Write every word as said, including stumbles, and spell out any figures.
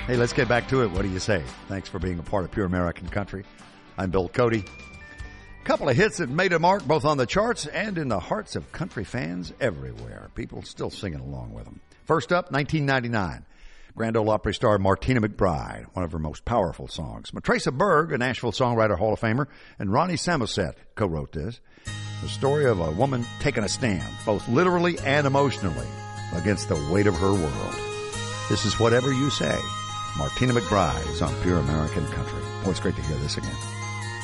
Hey, let's get back to it. What do you say? Thanks for being a part of Pure American Country. I'm Bill Cody. A couple of hits that made a mark both on the charts and in the hearts of country fans everywhere. People still singing along with them. First up, nineteen ninety-nine. Grand Ole Opry star Martina McBride, one of her most powerful songs. Matraca Berg, a Nashville Songwriter Hall of Famer, and Ronnie Samoset co-wrote this. The story of a woman taking a stand, both literally and emotionally, against the weight of her world. This is Whatever You Say. Martina McBride is on Pure American Country. Oh, it's great to hear this again.